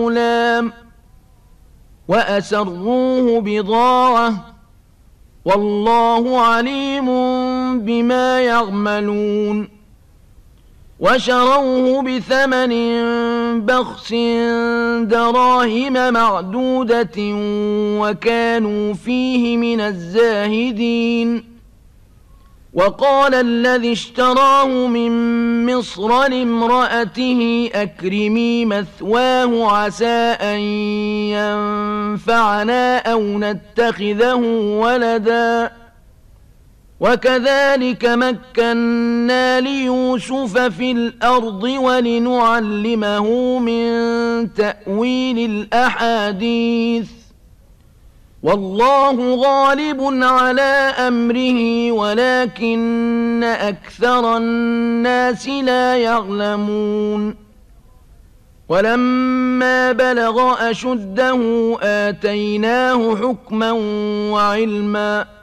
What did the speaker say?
غلام وأسروه بضاعة والله عليم بما يعملون وشروه بثمن بخس دراهم معدودة وكانوا فيه من الزاهدين وقال الذي اشتراه من مصر لامرأته أكرمي مثواه عسى أن ينفعنا أو نتخذه ولدا وكذلك مكنا ليوسف في الأرض ولنعلمه من تأويل الأحاديث والله غالب على أمره ولكن أكثر الناس لا يعلمون ولما بلغ أشده آتيناه حكما وعلما